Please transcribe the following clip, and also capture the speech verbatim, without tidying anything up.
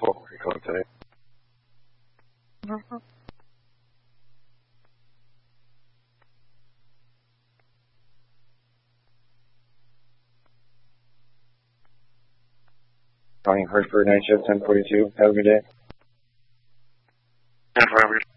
Cool. You're calling today. Mm-hmm. Calling Hartford, night shift, ten forty-two. Have a good day. Yeah, forever.